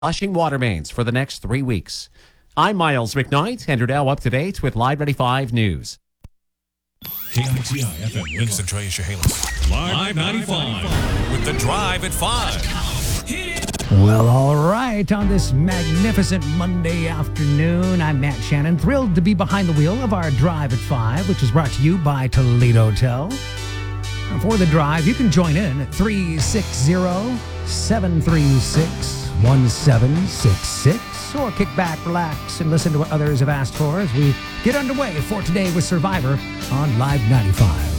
flushing water mains for the next 3 weeks. I'm Miles McKnight, and you're now up to date with Live 95 News. KITI FM Winston Troy Chehalis. Live 95 with The Drive at 5. Well, all right. On this magnificent Monday afternoon, I'm Matt Shannon, thrilled to be behind the wheel of our Drive at 5, which is brought to you by Toledo Hotel. For the drive, you can join in at 360-736-1766, or kick back, relax, and listen to what others have asked for as we get underway for today with Survivor on Live 95.